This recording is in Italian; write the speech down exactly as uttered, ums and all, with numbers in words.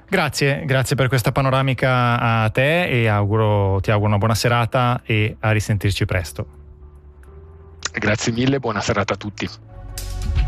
Grazie, grazie per questa panoramica a te e auguro, ti auguro una buona serata e a risentirci presto. Grazie mille, buona serata a tutti.